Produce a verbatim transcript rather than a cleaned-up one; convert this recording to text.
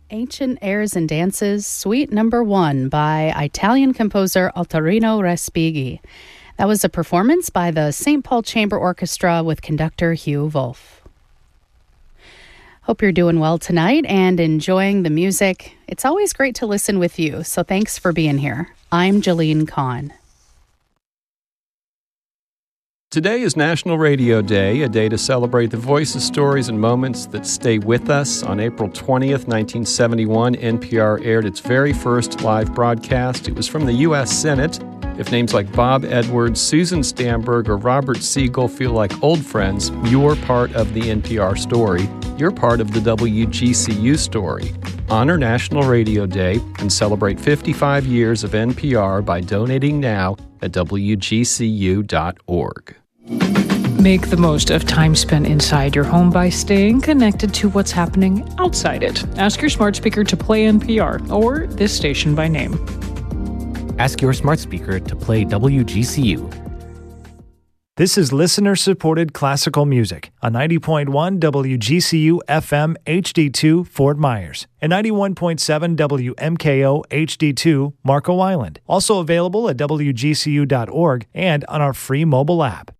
Ancient Airs and Dances, Suite Number One by Italian composer Ottorino Respighi. That was a performance by the Saint Paul Chamber Orchestra with conductor Hugh Wolf. Hope you're doing well tonight and enjoying the music. It's always great to listen with you, so thanks for being here. I'm Jolene Kahn. Today is National Radio Day, a day to celebrate the voices, stories, and moments that stay with us. On April twentieth, nineteen seventy-one, N P R aired its very first live broadcast. It was from the U S Senate. If names like Bob Edwards, Susan Stamberg, or Robert Siegel feel like old friends, you're part of the N P R story. You're part of the W G C U story. Honor National Radio Day and celebrate fifty-five years of N P R by donating now at W G C U dot org. Make the most of time spent inside your home by staying connected to what's happening outside it. Ask your smart speaker to play N P R or this station by name. Ask your smart speaker to play W G C U. This is listener-supported classical music on ninety point one W G C U F M H D two Fort Myers and ninety-one point seven W M K O H D two Marco Island. Also available at W G C U dot org and on our free mobile app.